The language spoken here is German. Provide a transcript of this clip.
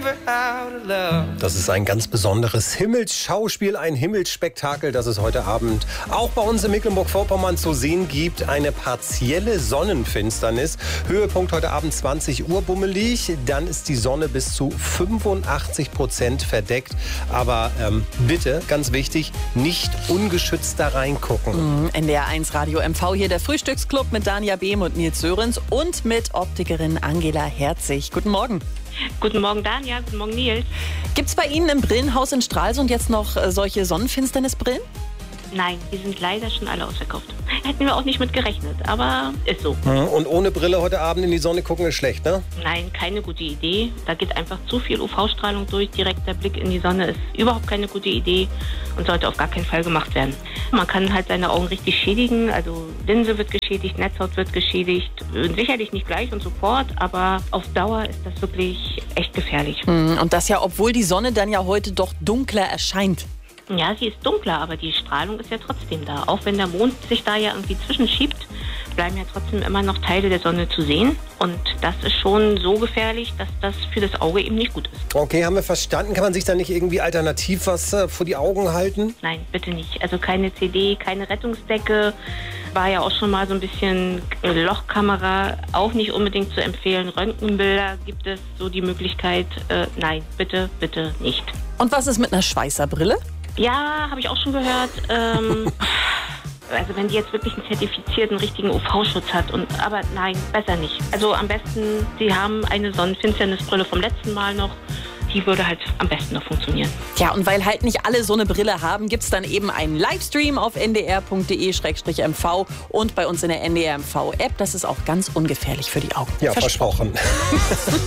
Das ist ein ganz besonderes Himmelsschauspiel, ein Himmelsspektakel, das es heute Abend auch bei uns in Mecklenburg-Vorpommern zu sehen gibt. Eine partielle Sonnenfinsternis. Höhepunkt heute Abend 20 Uhr bummelig. Dann ist die Sonne bis zu 85% verdeckt. Aber bitte, ganz wichtig, nicht ungeschützt da reingucken. NDR1 Radio MV, hier der Frühstücksclub mit Dania Behm und Nils Sörensen und mit Optikerin Angela Herzig. Guten Morgen. Guten Morgen, Dania. Guten Morgen, Nils. Gibt es bei Ihnen im Brillenhaus in Stralsund jetzt noch solche Sonnenfinsternisbrillen? Nein, die sind leider schon alle ausverkauft. Hätten wir auch nicht mit gerechnet, aber ist so. Und ohne Brille heute Abend in die Sonne gucken ist schlecht, ne? Nein, keine gute Idee. Da geht einfach zu viel UV-Strahlung durch. Direkt der Blick in die Sonne ist überhaupt keine gute Idee und sollte auf gar keinen Fall gemacht werden. Man kann halt seine Augen richtig schädigen. Also Linse wird geschädigt, Netzhaut wird geschädigt. Sicherlich nicht gleich und sofort, aber auf Dauer ist das wirklich echt gefährlich. Und das ja, obwohl die Sonne dann ja heute doch dunkler erscheint. Ja, sie ist dunkler, aber die Strahlung ist ja trotzdem da. Auch wenn der Mond sich da ja irgendwie zwischenschiebt, bleiben ja trotzdem immer noch Teile der Sonne zu sehen. Und das ist schon so gefährlich, dass das für das Auge eben nicht gut ist. Okay, haben wir verstanden. Kann man sich da nicht irgendwie alternativ was vor die Augen halten? Nein, bitte nicht. Also keine CD, keine Rettungsdecke. War ja auch schon mal so ein bisschen Lochkamera. Auch nicht unbedingt zu empfehlen. Röntgenbilder gibt es so die Möglichkeit. Nein, bitte, bitte nicht. Und was ist mit einer Schweißerbrille? Ja, habe ich auch schon gehört. Also wenn die jetzt wirklich einen zertifizierten, richtigen UV-Schutz hat. Aber nein, besser nicht. Also am besten, Sie haben eine Sonnenfinsternisbrille vom letzten Mal noch. Die würde halt am besten noch funktionieren. Ja, und weil halt nicht alle so eine Brille haben, gibt es dann eben einen Livestream auf ndr.de/mv und bei uns in der NDR MV-App. Das ist auch ganz ungefährlich für die Augen. Ja, versprochen.